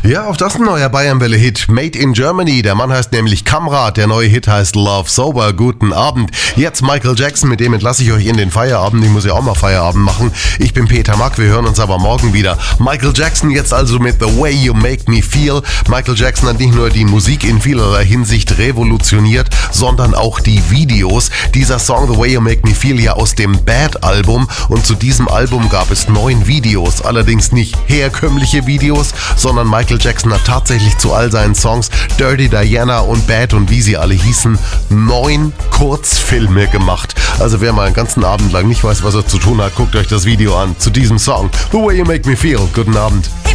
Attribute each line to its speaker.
Speaker 1: Ja, auch das ein neuer Bayernwelle-Hit. Made in Germany. Der Mann heißt nämlich Kamrat. Der neue Hit heißt Love Sober. Guten Abend. Jetzt Michael Jackson, mit dem entlasse ich euch in den Feierabend. Ich muss ja auch mal Feierabend machen. Ich bin Peter Mack. Wir hören uns aber morgen wieder. Michael Jackson jetzt also mit The Way You Make Me Feel. Michael Jackson hat nicht nur die Musik in vielerlei Hinsicht revolutioniert, sondern auch die Videos. Dieser Song The Way You Make Me Feel ja aus dem Bad-Album. Und zu diesem Album gab es 9 Videos. Allerdings nicht herkömmliche Videos, sondern Michael Jackson hat tatsächlich zu all seinen Songs Dirty Diana und Bad und wie sie alle hießen, 9 Kurzfilme gemacht. Also wer mal einen ganzen Abend lang nicht weiß, was er zu tun hat, guckt euch das Video an zu diesem Song. The Way You Make Me Feel. Guten Abend.